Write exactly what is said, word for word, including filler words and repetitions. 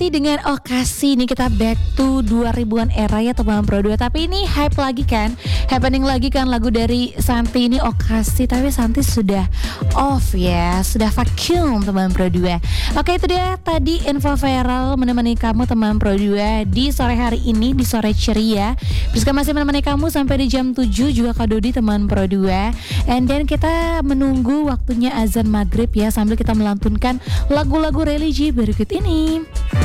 Santi dengan Okasi. Nih kita back to dua ribuan era ya teman Pro dua. Tapi ini hype lagi kan, happening lagi kan lagu dari Santi ini Okasi. Tapi Santi sudah off ya, sudah vacuum teman Pro dua. Oke, itu dia tadi info viral menemani kamu teman Pro dua di sore hari ini, di sore ceria. Rizka masih menemani kamu sampai di jam tujuh, juga Kak Dodi teman Pro dua. And then kita menunggu waktunya azan maghrib ya, sambil kita melantunkan lagu-lagu religi berikut ini.